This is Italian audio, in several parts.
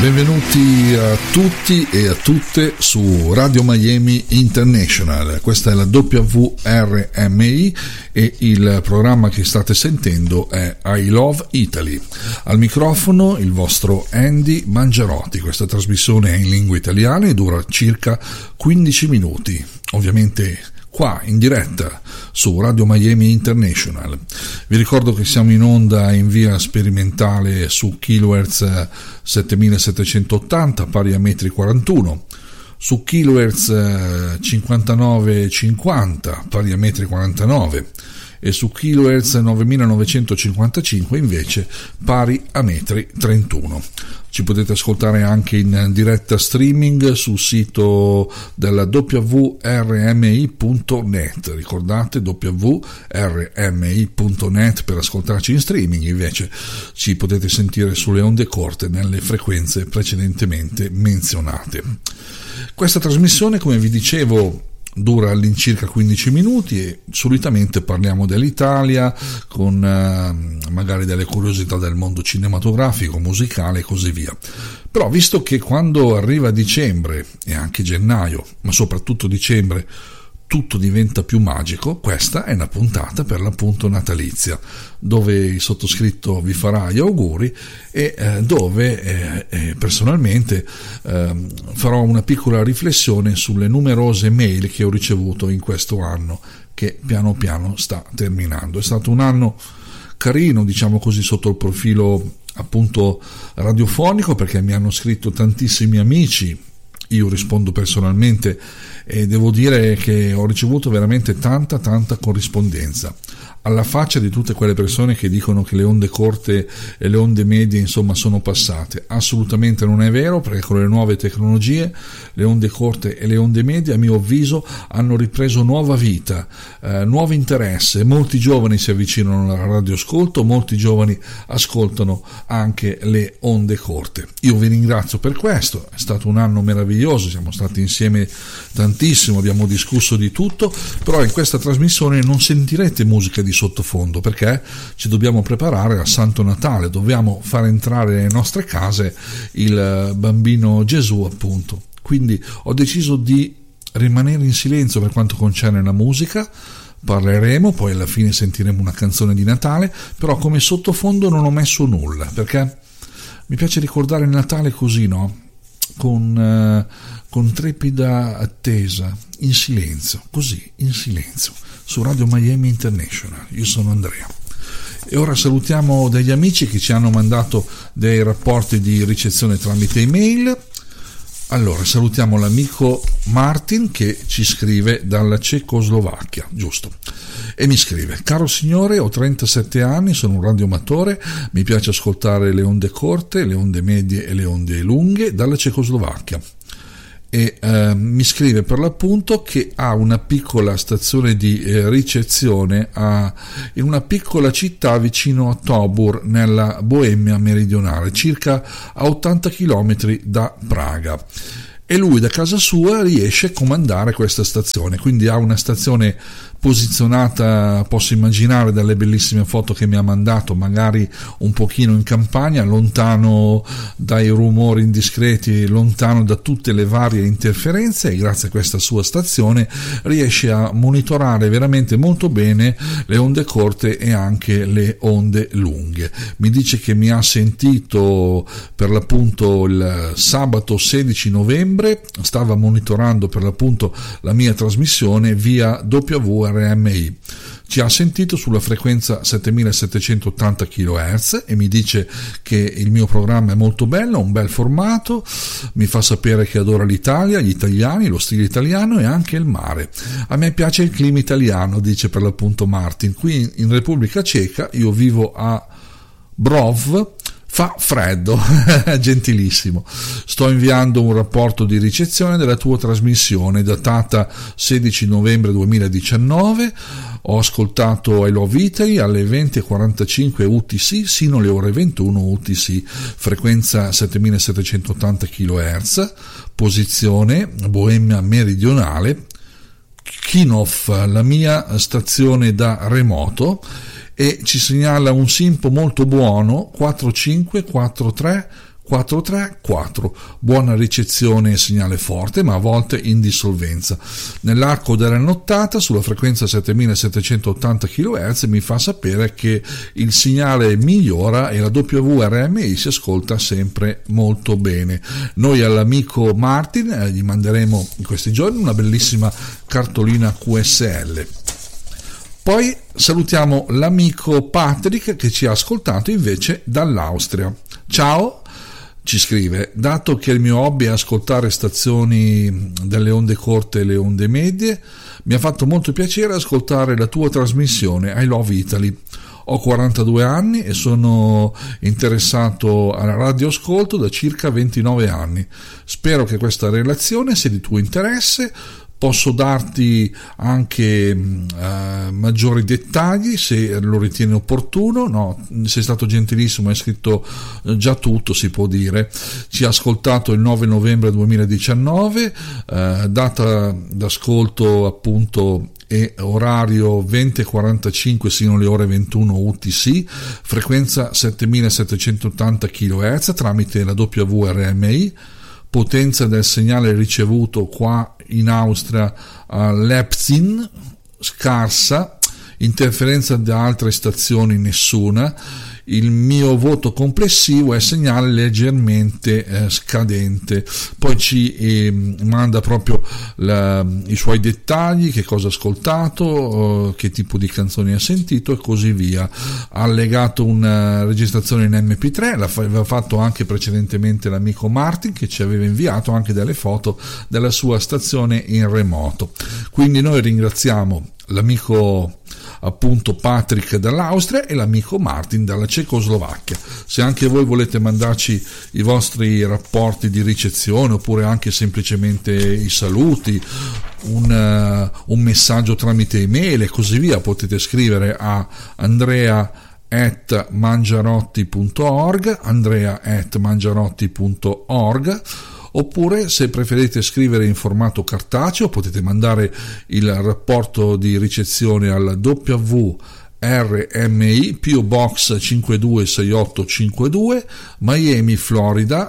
Benvenuti a tutti e a tutte su Radio Miami International. Questa è la WRMI e il programma che state sentendo è I Love Italy. Al microfono il vostro Andy Mangiarotti. Questa trasmissione è in lingua italiana e dura circa 15 minuti. Ovviamente qua in diretta su Radio Miami International. Vi ricordo che siamo in onda in via sperimentale su kHz 7780 pari a metri 41, su kHz 5950 pari a metri 49 e su kHz 9955 invece pari a metri 31. Ci potete ascoltare anche in diretta streaming sul sito della wrmi.net. Ricordate wrmi.net per ascoltarci in streaming, invece ci potete sentire sulle onde corte nelle frequenze precedentemente menzionate. Questa trasmissione, come vi dicevo, dura all'incirca 15 minuti e solitamente parliamo dell'Italia con magari delle curiosità del mondo cinematografico, musicale e così via. Però visto che quando arriva dicembre e anche gennaio, ma soprattutto dicembre, tutto diventa più magico, questa è una puntata per l'appunto natalizia, dove il sottoscritto vi farà gli auguri e dove personalmente farò una piccola riflessione sulle numerose mail che ho ricevuto in questo anno che piano piano sta terminando. È stato un anno carino, diciamo così, sotto il profilo appunto radiofonico, perché mi hanno scritto tantissimi amici. Io rispondo personalmente e devo dire che ho ricevuto veramente tanta corrispondenza, alla faccia di tutte quelle persone che dicono che le onde corte e le onde medie insomma sono passate. Assolutamente non è vero, perché con le nuove tecnologie le onde corte e le onde medie a mio avviso hanno ripreso nuova vita, nuovo interesse. Molti giovani si avvicinano al radioascolto, molti giovani ascoltano anche le onde corte. Io vi ringrazio per questo, è stato un anno meraviglioso, siamo stati insieme tantissimo, abbiamo discusso di tutto, però in questa trasmissione non sentirete musica di sottofondo perché ci dobbiamo preparare al Santo Natale, dobbiamo far entrare nelle nostre case il bambino Gesù appunto. Quindi ho deciso di rimanere in silenzio per quanto concerne la musica. Parleremo, poi alla fine sentiremo una canzone di Natale, però come sottofondo non ho messo nulla perché mi piace ricordare il Natale così, no? Con trepida attesa, in silenzio, così, in silenzio, su Radio Miami International. Io sono Andrea. E ora salutiamo degli amici che ci hanno mandato dei rapporti di ricezione tramite email. Allora, salutiamo l'amico Martin che ci scrive dalla Cecoslovacchia, giusto? E mi scrive: caro signore, ho 37 anni, sono un radioamatore, mi piace ascoltare le onde corte, le onde medie e le onde lunghe dalla Cecoslovacchia. E mi scrive per l'appunto che ha una piccola stazione di ricezione in una piccola città vicino a Tobor nella Boemia meridionale, circa a 80 km da Praga, e lui da casa sua riesce a comandare questa stazione, quindi ha una stazione posizionata, posso immaginare dalle bellissime foto che mi ha mandato, magari un pochino in campagna, lontano dai rumori indiscreti, lontano da tutte le varie interferenze, e grazie a questa sua stazione riesce a monitorare veramente molto bene le onde corte e anche le onde lunghe. Mi dice che mi ha sentito per l'appunto il sabato 16 novembre, stava monitorando per l'appunto la mia trasmissione via WRMI. Ci ha sentito sulla frequenza 7780 kHz e mi dice che il mio programma è molto bello, un bel formato, mi fa sapere che adora l'Italia, gli italiani, lo stile italiano e anche il mare. A me piace il clima italiano, dice per l'appunto Martin. Qui in Repubblica Ceca, io vivo a Brov, fa freddo, gentilissimo. Sto inviando un rapporto di ricezione della tua trasmissione datata 16 novembre 2019. Ho ascoltato I Love Italy alle 20:45 UTC sino alle ore 21 UTC, frequenza 7780 kHz, posizione Boemia meridionale, Kinov, la mia stazione da remoto, e ci segnala un simpo molto buono 4543 434. Buona ricezione e segnale forte, ma a volte in dissolvenza. Nell'arco della nottata sulla frequenza 7780 kHz mi fa sapere che il segnale migliora e la WRMI si ascolta sempre molto bene. Noi all'amico Martin gli manderemo in questi giorni una bellissima cartolina QSL. Poi salutiamo l'amico Patrick che ci ha ascoltato invece dall'Austria. Ciao, ci scrive: dato che il mio hobby è ascoltare stazioni delle onde corte e le onde medie, mi ha fatto molto piacere ascoltare la tua trasmissione I Love Italy. Ho 42 anni e sono interessato al radioascolto da circa 29 anni. Spero che questa relazione sia di tuo interesse. Posso darti anche maggiori dettagli se lo ritieni opportuno. No, sei stato gentilissimo, hai scritto già tutto, si può dire. Ci ha ascoltato il 9 novembre 2019, data d'ascolto appunto e orario 20:45 sino alle ore 21 UTC, frequenza 7780 kHz tramite la WRMI, potenza del segnale ricevuto qua in Austria a Leipzig scarsa, interferenza da altre stazioni nessuna. Il mio voto complessivo è segnale leggermente scadente. Poi ci manda proprio i suoi dettagli, che cosa ha ascoltato, che tipo di canzoni ha sentito e così via. Ha allegato una registrazione in MP3, l'aveva fatto anche precedentemente l'amico Martin, che ci aveva inviato anche delle foto della sua stazione in remoto. Quindi noi ringraziamo l'amico appunto Patrick dall'Austria e l'amico Martin dalla Cecoslovacchia. Se anche voi volete mandarci i vostri rapporti di ricezione oppure anche semplicemente i saluti, un messaggio tramite email e così via, potete scrivere a andrea@mangiarotti.org, oppure se preferite scrivere in formato cartaceo potete mandare il rapporto di ricezione al WRMI PO Box 526852 Miami, Florida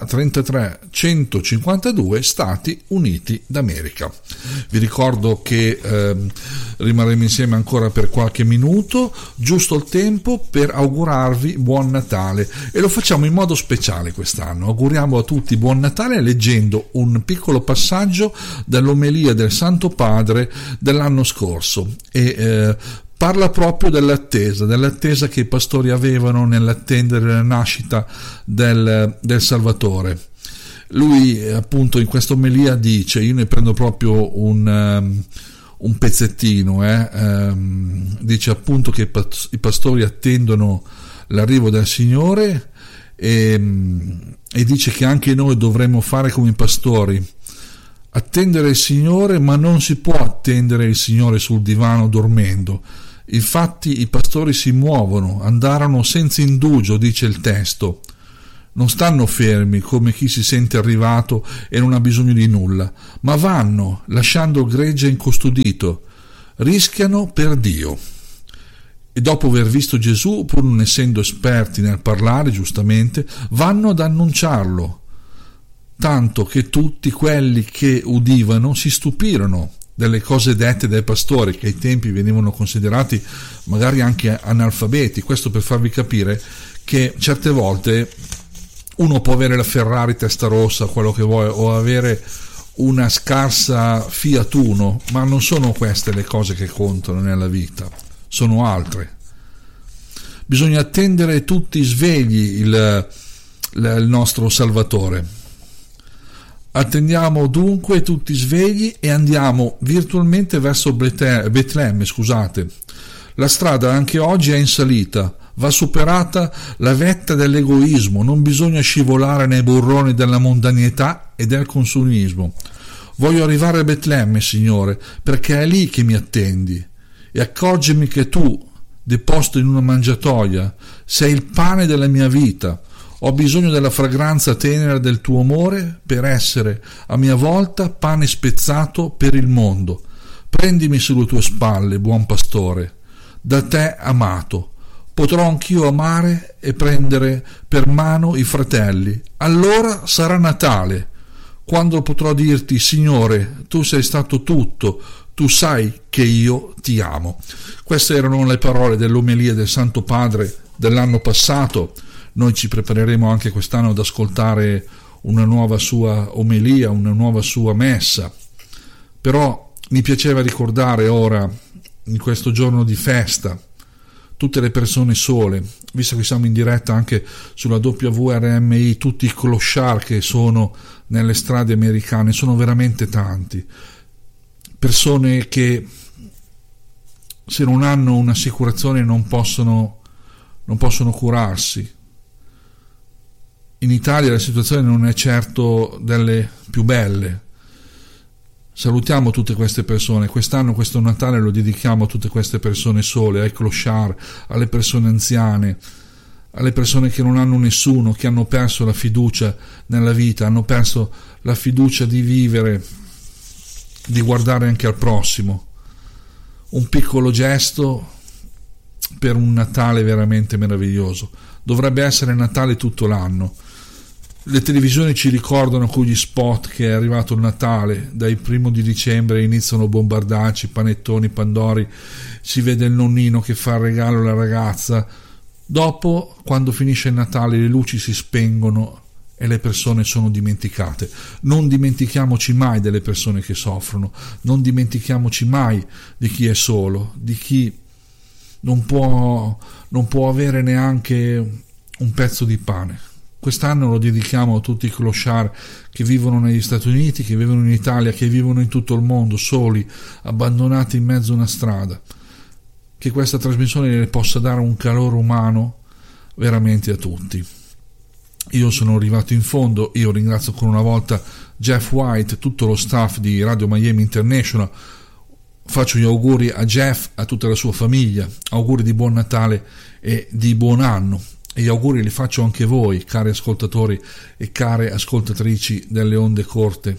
33152, Stati Uniti d'America. Vi ricordo che rimarremo insieme ancora per qualche minuto, giusto il tempo per augurarvi buon Natale, e lo facciamo in modo speciale quest'anno. Auguriamo a tutti buon Natale leggendo un piccolo passaggio dall'omelia del Santo Padre dell'anno scorso, e parla proprio dell'attesa che i pastori avevano nell'attendere la nascita del Salvatore. Lui appunto in questa omelia dice, io ne prendo proprio un pezzettino, dice appunto che i pastori attendono l'arrivo del Signore, e dice che anche noi dovremmo fare come i pastori, attendere il Signore, ma non si può attendere il Signore sul divano dormendo. Infatti i pastori si muovono, andarono senza indugio, dice il testo. Non stanno fermi come chi si sente arrivato e non ha bisogno di nulla, ma vanno lasciando il gregge incustodito, rischiano per Dio. E dopo aver visto Gesù, pur non essendo esperti nel parlare giustamente, vanno ad annunciarlo, tanto che tutti quelli che udivano si stupirono delle cose dette dai pastori, che ai tempi venivano considerati magari anche analfabeti. Questo per farvi capire che certe volte uno può avere la Ferrari testa rossa, quello che vuoi, o avere una scarsa Fiat Uno, ma non sono queste le cose che contano nella vita, sono altre. Bisogna attendere tutti svegli il nostro Salvatore. Attendiamo dunque tutti svegli e andiamo virtualmente verso Betlemme. La strada anche oggi è in salita, va superata la vetta dell'egoismo, non bisogna scivolare nei burroni della mondanietà e del consumismo. Voglio arrivare a Betlemme, Signore, perché è lì che mi attendi, e accorgimi che tu, deposto in una mangiatoia, sei il pane della mia vita. Ho bisogno della fragranza tenera del tuo amore per essere a mia volta pane spezzato per il mondo. Prendimi sulle tue spalle, buon pastore, da te amato. potrò anch'io amare e prendere per mano i fratelli. Allora sarà Natale, quando potrò dirti: Signore, tu sei stato tutto, tu sai che io ti amo. Queste erano le parole dell'omelia del Santo Padre dell'anno passato. Noi ci prepareremo anche quest'anno ad ascoltare una nuova sua omelia, una nuova sua messa. Però mi piaceva ricordare ora, in questo giorno di festa, tutte le persone sole, visto che siamo in diretta anche sulla WRMI, tutti i clochard che sono nelle strade americane, sono veramente tanti. Persone che, se non hanno un'assicurazione, non possono curarsi. In Italia la situazione non è certo delle più belle. Salutiamo tutte queste persone. Quest'anno, questo Natale, lo dedichiamo a tutte queste persone sole, ai clochard, alle persone anziane, alle persone che non hanno nessuno, che hanno perso la fiducia nella vita, hanno perso la fiducia di vivere, di guardare anche al prossimo. Un piccolo gesto per un Natale veramente meraviglioso. Dovrebbe essere Natale tutto l'anno. Le televisioni ci ricordano con gli spot che è arrivato il Natale, dai 1 di dicembre iniziano a bombardarci panettoni, pandori, si vede il nonnino che fa il regalo alla ragazza. Dopo, quando finisce il Natale, le luci si spengono e le persone sono dimenticate. Non dimentichiamoci mai delle persone che soffrono, non dimentichiamoci mai di chi è solo, di chi non può avere neanche un pezzo di pane. Quest'anno lo dedichiamo a tutti i clochard che vivono negli Stati Uniti, che vivono in Italia, che vivono in tutto il mondo, soli, abbandonati in mezzo a una strada. Che questa trasmissione le possa dare un calore umano veramente a tutti. Io sono arrivato in fondo, io ringrazio ancora una volta Jeff White, tutto lo staff di Radio Miami International. Faccio gli auguri a Jeff, a tutta la sua famiglia, auguri di buon Natale e di buon anno. E gli auguri li faccio anche voi, cari ascoltatori e care ascoltatrici delle onde corte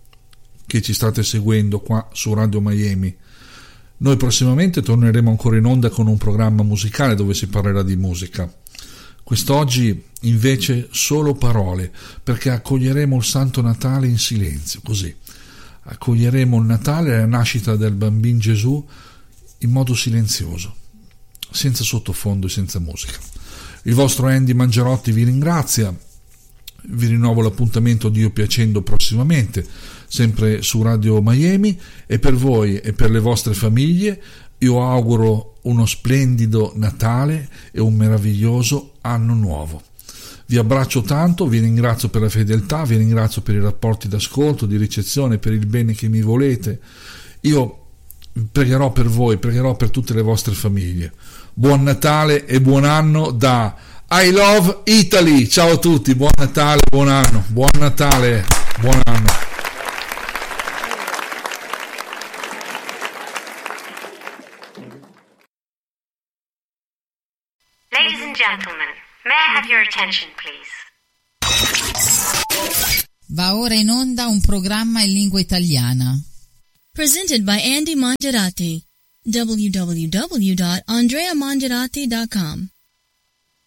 che ci state seguendo qua su Radio Miami. Noi prossimamente torneremo ancora in onda con un programma musicale dove si parlerà di musica. Quest'oggi invece solo parole, perché accoglieremo il Santo Natale in silenzio, così. Accoglieremo il Natale e la nascita del bambino Gesù in modo silenzioso, senza sottofondo e senza musica. Il vostro Andy Mangiarotti vi ringrazia, vi rinnovo l'appuntamento Dio piacendo prossimamente, sempre su Radio Miami, e per voi e per le vostre famiglie io auguro uno splendido Natale e un meraviglioso anno nuovo. Vi abbraccio tanto, vi ringrazio per la fedeltà, vi ringrazio per i rapporti d'ascolto, di ricezione, per il bene che mi volete. Io pregherò per voi, pregherò per tutte le vostre famiglie. Buon Natale e buon anno da I Love Italy. Ciao a tutti, buon Natale, buon anno, buon Natale, buon anno. Ladies and gentlemen, may I have your attention, please? Va ora in onda un programma in lingua italiana. Presented by Andy Mangiarotti. www.andreamangiarotti.com